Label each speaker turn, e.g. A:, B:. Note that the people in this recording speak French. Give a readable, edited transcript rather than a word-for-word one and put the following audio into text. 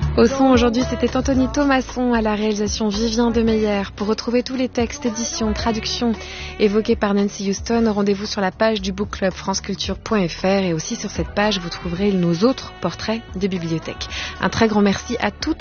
A: Au son aujourd'hui, c'était Anthony Thomasson, à la réalisation Vivien Demeyer. Pour retrouver tous les textes, éditions, traductions évoqués par Nancy Houston, rendez-vous sur la page du book club franceculture.fr et aussi sur cette page vous trouverez nos autres portraits de bibliothèque. Un très grand merci à toutes